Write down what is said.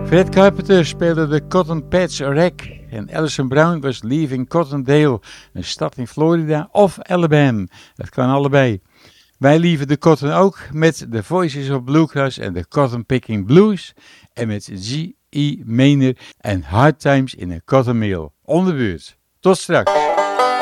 Fred Carpenter speelde de Cotton Patch Rack en Alison Brown was Leaving Cottondale, een stad in Florida of Alabama. Dat kan allebei. Wij lieven de Cotton ook met The Voices of Bluegrass en de Cotton Picking Blues en met G.E. Maynard en Hard Times in a Cotton Mill. Onderbeurt. Tot straks.